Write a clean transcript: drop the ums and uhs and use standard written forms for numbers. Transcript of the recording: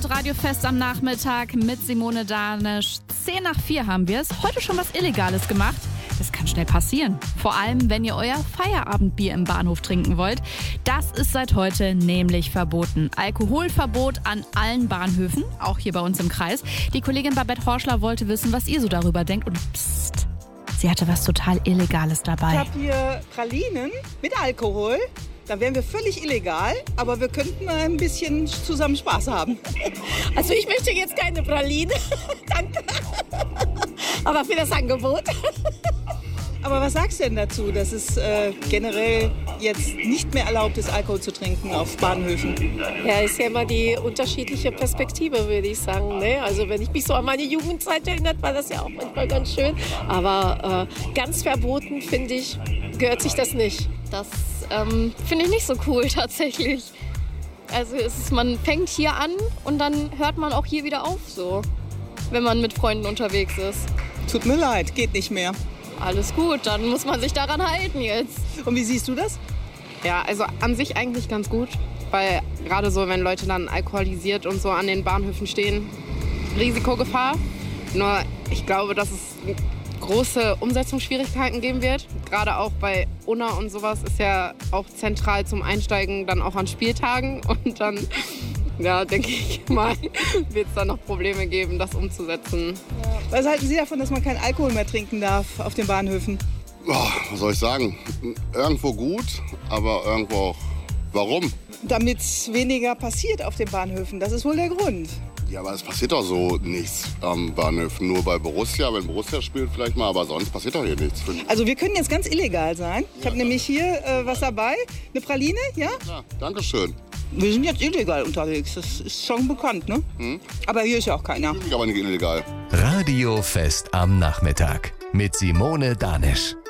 gehört, Radiofest am Nachmittag mit Simone Danisch. 3:10 haben wir es. Heute schon was Illegales gemacht. Das kann schnell passieren. Vor allem, wenn ihr euer Feierabendbier im Bahnhof trinken wollt. Das ist seit heute nämlich verboten. Alkoholverbot an allen Bahnhöfen, auch hier bei uns im Kreis. Die Kollegin Babette Horschler wollte wissen, was ihr so darüber denkt. Und psst, sie hatte was total Illegales dabei. Ich habe hier Pralinen mit Alkohol. Da wären wir völlig illegal, aber wir könnten ein bisschen zusammen Spaß haben. Also ich möchte jetzt keine Praline, danke, aber für das Angebot. Aber was sagst du denn dazu, dass es generell jetzt nicht mehr erlaubt ist, Alkohol zu trinken auf Bahnhöfen? Ja, ist ja immer die unterschiedliche Perspektive, würde ich sagen. Ne? Also wenn ich mich so an meine Jugendzeit erinnert, war das ja auch manchmal ganz schön. Aber ganz verboten, finde ich, gehört sich das nicht. Das finde ich nicht so cool tatsächlich. Also man fängt hier an und dann hört man auch hier wieder auf, so, wenn man mit Freunden unterwegs ist. Tut mir leid, geht nicht mehr. Alles gut, dann muss man sich daran halten jetzt. Und wie siehst du das? Ja, also an sich eigentlich ganz gut, weil gerade so, wenn Leute dann alkoholisiert und so an den Bahnhöfen stehen, Risikogefahr. Nur ich glaube, dass es große Umsetzungsschwierigkeiten geben wird. Gerade auch bei Unna und sowas ist ja auch zentral zum Einsteigen dann auch an Spieltagen. Und dann, ja, denke ich mal, wird es dann noch Probleme geben, das umzusetzen. Ja. Was halten Sie davon, dass man keinen Alkohol mehr trinken darf auf den Bahnhöfen? Was soll ich sagen? Irgendwo gut, aber irgendwo auch. Warum? Damit weniger passiert auf den Bahnhöfen. Das ist wohl der Grund. Ja, aber es passiert doch so nichts am Bahnhöfen. Nur bei Borussia, wenn Borussia spielt vielleicht mal, aber sonst passiert doch hier nichts. Also wir können jetzt ganz illegal sein. Ich habe nämlich hier was dabei, eine Praline, ja? Ja, danke schön. Wir sind jetzt illegal unterwegs, das ist schon bekannt, ne? Aber hier ist ja auch keiner. Aber nicht illegal. Radiofest am Nachmittag mit Simone Danisch.